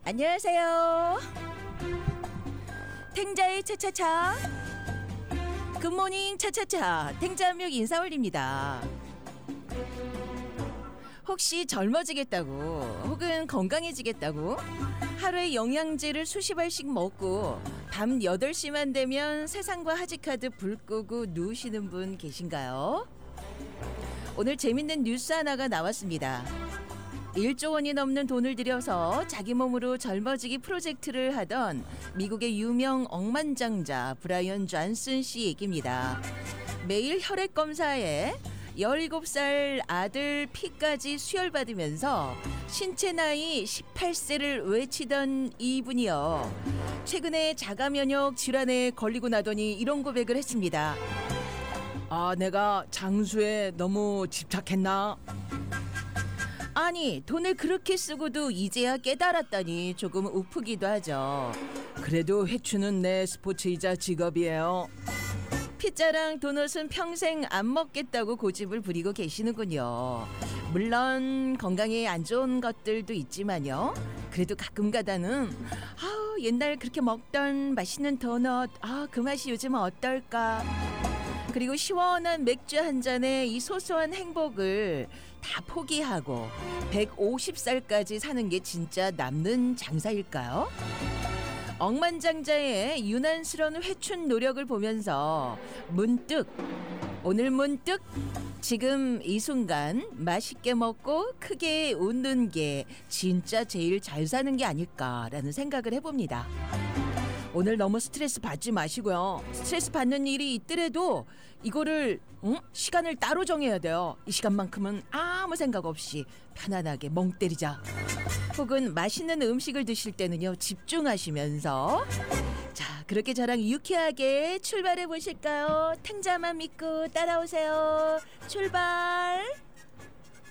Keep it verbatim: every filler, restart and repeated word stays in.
안녕하세요. 탱자의 차차차. 굿모닝 차차차. 탱자한명 인사 올립니다. 혹시 젊어지겠다고 혹은 건강해지겠다고 하루에 영양제를 수십 알씩 먹고 밤 여덟 시만 되면 세상과 하지카드 불 끄고 누우시는 분 계신가요? 오늘 재밌는 뉴스 하나가 나왔습니다. 일조 원이 넘는 돈을 들여서 자기 몸으로 젊어지기 프로젝트를 하던 미국의 유명 억만장자 브라이언 존슨 씨 얘기입니다. 매일 혈액 검사에 열일곱 살 아들 피까지 수혈받으면서 신체 나이 십팔 세를 외치던 이분이요. 최근에 자가 면역 질환에 걸리고 나더니 이런 고백을 했습니다. 아, 내가 장수에 너무 집착했나? 아니, 돈을 그렇게 쓰고도 이제야 깨달았다니 조금 우프기도 하죠. 그래도 회추는 내 스포츠이자 직업이에요. 피자랑 도넛은 평생 안 먹겠다고 고집을 부리고 계시는군요. 물론 건강에 안 좋은 것들도 있지만요. 그래도 가끔 가다는 아, 옛날 그렇게 먹던 맛있는 도넛, 아, 그 맛이 요즘은 어떨까? 그리고 시원한 맥주 한 잔에 이 소소한 행복을 다 포기하고 백오십 살까지 사는 게 진짜 남는 장사일까요? 억만장자의 유난스러운 회춘 노력을 보면서 문득 오늘 문득 지금 이 순간 맛있게 먹고 크게 웃는 게 진짜 제일 잘 사는 게 아닐까라는 생각을 해봅니다. 오늘 너무 스트레스 받지 마시고요. 스트레스 받는 일이 있더라도 이거를 응? 시간을 따로 정해야 돼요. 이 시간만큼은 아무 생각 없이 편안하게 멍 때리자. 혹은 맛있는 음식을 드실 때는요, 집중하시면서 자, 그렇게 저랑 유쾌하게 출발해 보실까요? 탱자만 믿고 따라오세요. 출발!